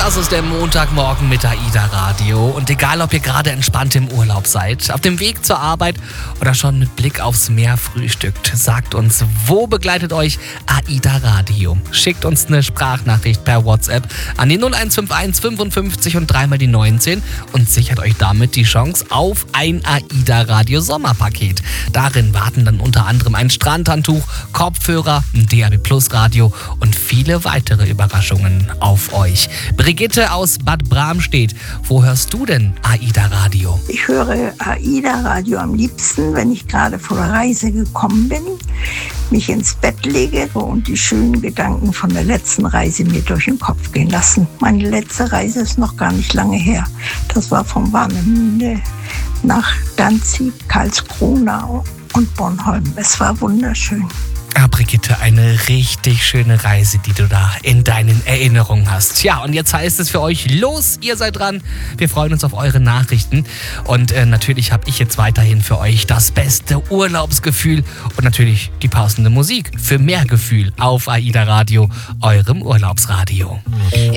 Das ist der Montagmorgen mit AIDA Radio. Und egal, ob ihr gerade entspannt im Urlaub seid, auf dem Weg zur Arbeit oder schon mit Blick aufs Meer frühstückt, sagt uns, wo begleitet euch AIDA Radio? Schickt uns eine Sprachnachricht per WhatsApp an die 0151 55 und dreimal die 19 und sichert euch damit die Chance auf ein AIDA Radio Sommerpaket. Darin warten dann unter anderem ein Strandhandtuch, Kopfhörer, ein DAB Plus Radio und viele weitere Überraschungen auf euch. Brigitte aus Bad Bramstedt, wo hörst du denn AIDA Radio? Ich höre AIDA Radio am liebsten, wenn ich gerade von der Reise gekommen bin, mich ins Bett lege und die schönen Gedanken von der letzten Reise mir durch den Kopf gehen lassen. Meine letzte Reise ist noch gar nicht lange her. Das war von Warnemünde nach Danzig, Karlskrona und Bornholm. Es war wunderschön. Ah, Brigitte, eine richtig schöne Reise, die du da in deinen Erinnerungen hast. Ja, und jetzt heißt es für euch, los, ihr seid dran. Wir freuen uns auf eure Nachrichten. Und natürlich habe ich jetzt weiterhin für euch das beste Urlaubsgefühl und natürlich die passende Musik für mehr Gefühl auf AIDA Radio, eurem Urlaubsradio.